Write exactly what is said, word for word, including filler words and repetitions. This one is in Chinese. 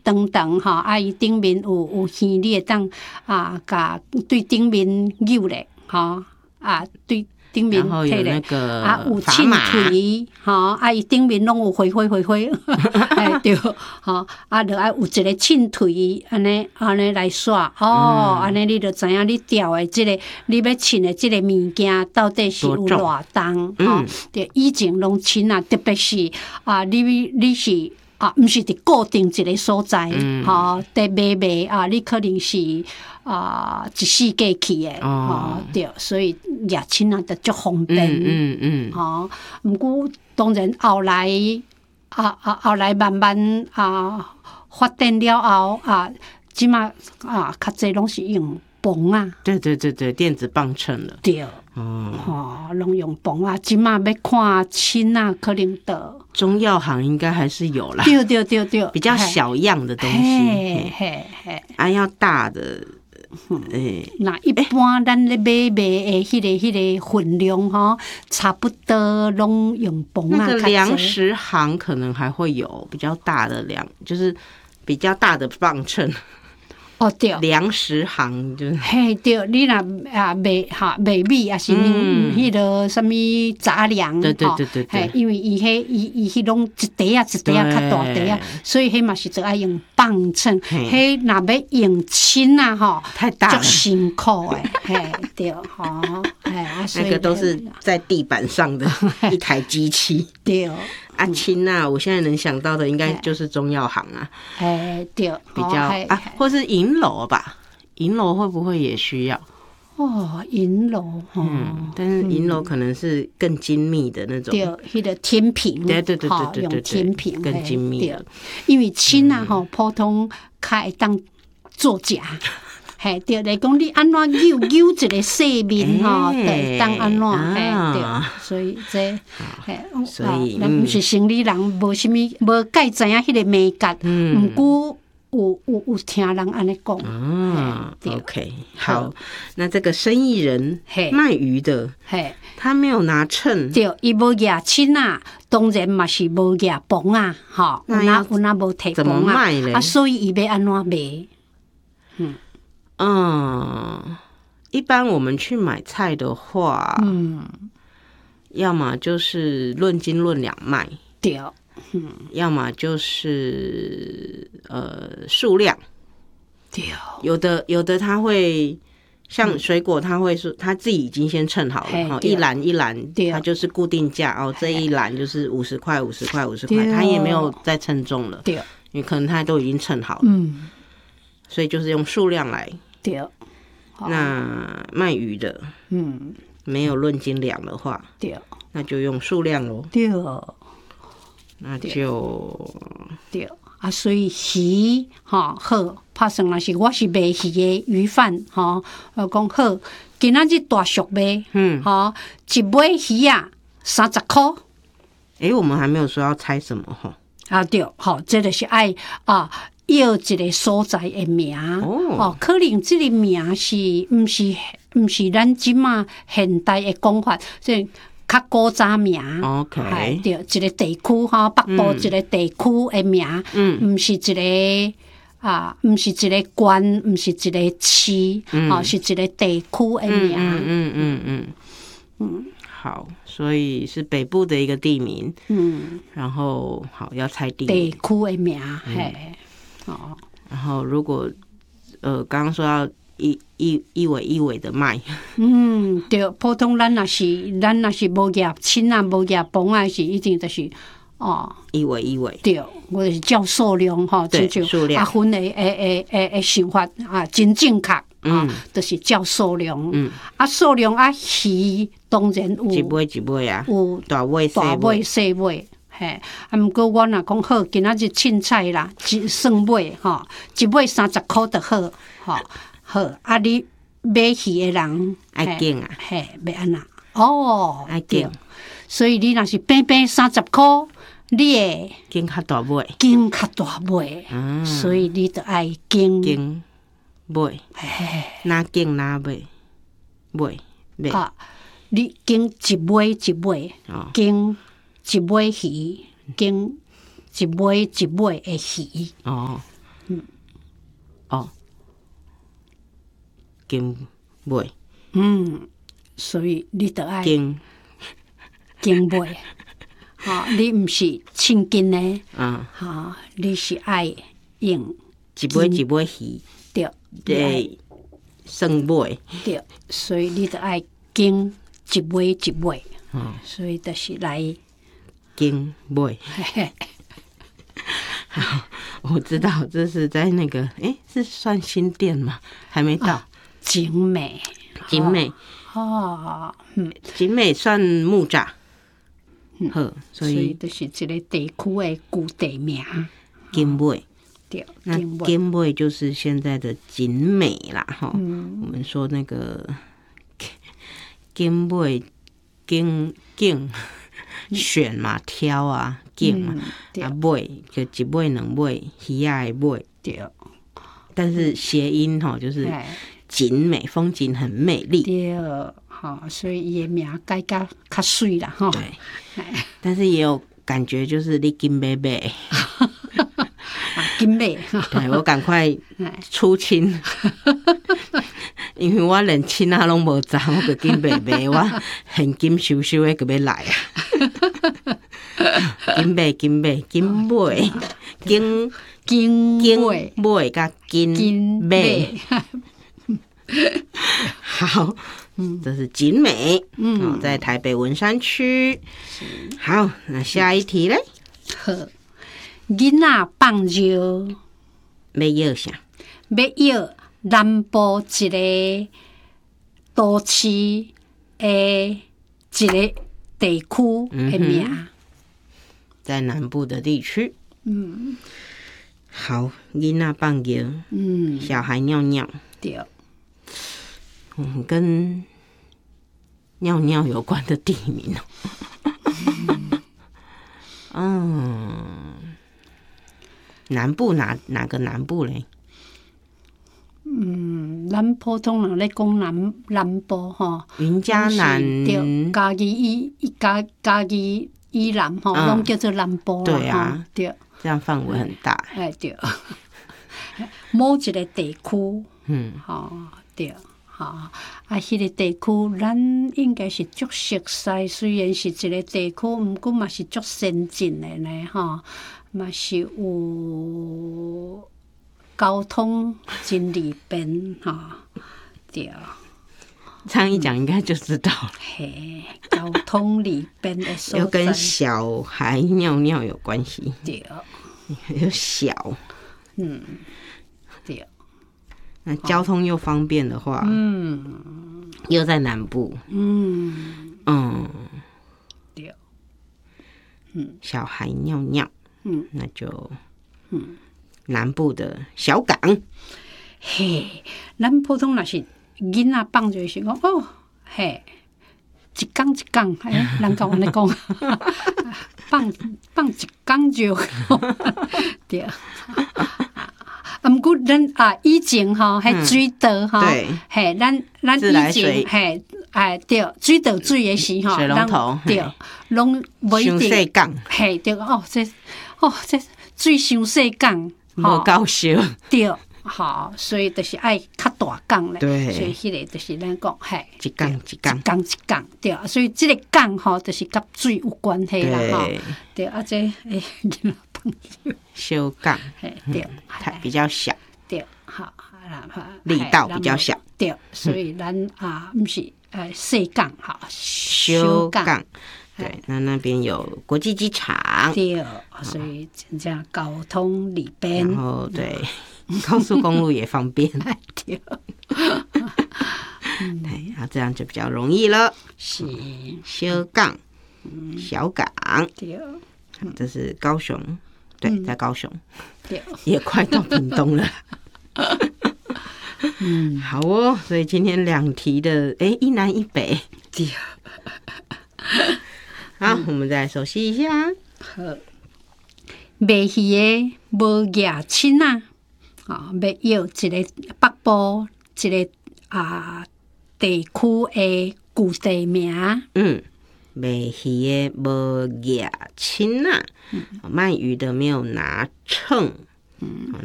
长长吼，啊伊顶面有有鱼，你会当啊，甲对顶面扭咧，吼啊对。顶面摕咧， 啊有秤腿，吼啊伊顶面拢有灰灰灰灰，哎对，吼啊着爱有一个秤腿，安尼安尼来刷，哦，安尼你就知影你钓的即个你要称的即个物件到底是有偌重，吼，对，以前拢称啊，特别是啊，你你是。啊，毋是伫固定一个所在，吼，伫买卖啊，你可能是啊一世界去的，吼，对，所以抓称啊，就足方便， 嗯嗯， 吼。毋过当然后来啊啊后来慢慢啊发展了后啊，即马啊较济拢是用磅啊， 对对对对，电子磅秤了， 对。哦，吼，拢用磅啊！即马要看称啊，可能的中药行应该还是有啦。 对对对对， 比较小样的东西， 嘿嘿嘿， 啊，要大的，诶， 那一般咱咧买卖的迄个迄个分量吼，差不多拢用磅啊。 那个粮食行可能还会有比较大的粮，就是比较大的磅秤。 哦对， 粮食行就是， 嘿对，你若啊卖哈卖米啊是用迄个什么杂粮， 对对对对对， 因为伊迄伊伊迄拢一袋啊一袋啊较大袋啊，所以迄嘛是就爱用磅秤，迄若要用称啊吼， 太大了， 足辛苦诶，嘿对吼，哎啊， 那个都是在地板上的一台机器， 对。 啊，亲啊！我现在能想到的应该就是中药行啊， 哎对， 比较啊，或是银楼吧，银楼会不会也需要？ 哦，银楼， 嗯，但是银楼可能是更精密的那种， 对，迄个天平， 对对对对对， 用天平更精密的， 因为称啊吼，普通较会当作假。嘿，对，来讲你安怎扭扭一个细面吼，对，当安怎？嘿，对，所以这，嘿， 所以咱毋是生理人，无啥物，无介知影迄个美感，毋过有有有听人安尼讲。 啊 ，OK， 好，那这个生意人卖鱼的， 嘿， 他没有拿秤， 对，伊无拿秤啊，当然嘛是无拿磅啊，吼，有哪有哪无摕磅啊，啊，所以伊要安怎卖？嗯。 嗯，一般我们去买菜的话，嗯，要么就是论斤论两卖， 对，嗯， 要么就是呃数量， 对， 有的有的他会像水果，他会说他自己已经先称好了，一篮一篮，他就是固定价哦，这一篮就是五十块五十块五十块，他也没有再称重了，对，因为可能他都已经称好了，嗯，所以就是用数量来。对，那卖鱼的，嗯，没有论斤两的话，对，那就用数量咯。对，那就对啊，所以鱼哈好，拍算若是我是卖鱼的鱼贩哈，我讲好，今仔日大俗卖，嗯，哈，一尾鱼啊三十块。 诶，我们还没有说要猜什么哈。 啊对，好，这就是爱啊。要一个所在的名，哦，可能这个名是毋是毋是咱即马现代的讲法，即较古早名。 OK， 对，一个地区哈，北部一个地区的名，嗯，毋是一个啊，毋是一个县，毋是一个市，哦，是一个地区的名。 嗯嗯嗯嗯嗯，好，所以是北部的一个地名。嗯，然后好要猜地地区的名，嘿。 哦，然后如果呃刚刚说要一一一尾一尾的卖， 嗯，对，普通咱若是咱若是无夹称啊，无夹磅啊，是一定就是哦一尾一尾，对， 我就是叫数量哈， 对，数量阿芬的诶诶诶诶想法啊，真正确啊，就是叫数量，嗯，啊数量啊鱼当然有一尾一尾啊， 有大尾大尾细尾。嘿，啊，毋过我若讲好，今仔日凊彩啦，一算尾吼，一尾三十箍就好，吼好。啊，你买鱼的人爱拣啊， 嘿，要安那哦， 爱拣。 所以你若是平平三十箍，你会拣较大尾， 拣较大尾，嗯，所以你就爱拣拣尾，嘿，哪拣哪买尾尾啊，你拣一尾一尾，拣。一尾鱼，拣一尾一尾的鱼。哦， 嗯， 哦，金尾， 嗯，所以你得爱金金尾，哈，你唔是称金的， 嗯， 哈，你是爱用一尾一尾鱼， 对， 对，算尾， 对，所以你得爱金一尾一尾， 嗯， 所以就是来金尾。好，我知道这是在那个，哎、欸，是算新店吗？还没到。啊、 景美， 景美， 哦，嗯， 景美算木栅， 嗯， 好，所以所以就是一个地区的古地名， 景美。 对， 那景美就是现在的景美啦，哈、 嗯， 我们说那个景美，景景选嘛，挑啊。景嘛，嗯、啊尾就一尾两尾，鱼仔的尾。 对， 但是谐音哈，就是景美，风景很美丽。 对，好，所以伊的名改较较水啦，哈。 对，但是也有感觉就是你金贝贝， 金贝， 对我赶快出清。因为我连亲啊拢无查，我个金贝贝，我现金收收的个要来啊！金贝金贝金贝金金金贝甲金贝，好，嗯，这是景美，嗯，在台北文山区。好，那下一题嘞？ 好，囡仔放尿， 要摇啥？ 要摇南部一个都市的一个地区的名。嗯， 在南部的地区， 嗯， 好，囡仔放尿，嗯，小孩尿尿， 对， 嗯，跟尿尿有关的地名哦，嗯，南部哪哪个南部嘞？ 嗯，咱普通人咧讲南南部吼， 云嘉南， 对，嘉义以嘉嘉义。以南吼，拢、嗯、叫做南部啦， 对啊， 对， 这样范围很大。 哎，对，某一个地区， 嗯， 吼，对，吼，啊，迄个地区，咱应该是足熟悉，虽然是一个地区，毋过嘛是足先进的呢，吼，嘛是有交通真利便，吼，对。 这样一讲，应该就知道了。 嘿，交通里边的所在， 又跟小孩尿尿有关系。 对， 又小， 嗯，对。 那交通又方便的话， 嗯， 又在南部， 嗯嗯， 对，嗯， 小孩尿尿， 嗯，那就，嗯，南部的小港， 嘿，咱普通那是。囡仔放就时讲哦，嘿，一缸一缸，嘿，人甲阮咧讲，放放一缸就对。啊，毋过咱啊以前吼，迄水道吼，嘿，咱咱以前嘿，哎对，水道水诶时吼， 水龙头对，拢无一定，嘿对哦，这哦这水伤细缸， 无够烧， 对。好，所以就是爱较大缸咧， 对， 所以迄个就是咱讲，嘿， 一缸一缸， 一缸一缸，对，所以这个缸吼，就是甲水有关系啦，吼，对，啊，这诶， 小缸， 嘿，对， 它比较小， 对，好， 力道比较小， 对，所以咱啊，毋是呃细缸，哈， 小缸。对，那那边有国际机场， 对，所以真正交通利便， 然后对，高速公路也方便， 对， 对，啊，这样就比较容易了。 是小港，小港， 对， 这是高雄，对，在高雄， 对， 也快到屏东了。嗯，好哦，所以今天两题的，哎，一南一北， 对。 好，我们再来熟悉一下。 好，卖鱼的无野亲啊，啊，要摇一个北部一个啊地区的古地名。 嗯，卖鱼的无野亲啊，卖鱼的没有拿秤。嗯，